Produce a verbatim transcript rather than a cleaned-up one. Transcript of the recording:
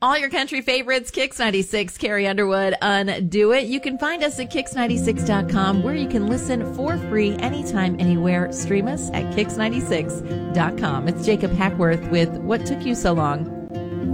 All your country favorites, Kix ninety-six, Carrie Underwood, Undo It. You can find us at kix ninety-six dot com, where you can listen for free anytime, anywhere. Stream us at kix ninety-six dot com. It's Jacob Hackworth with What Took You So Long?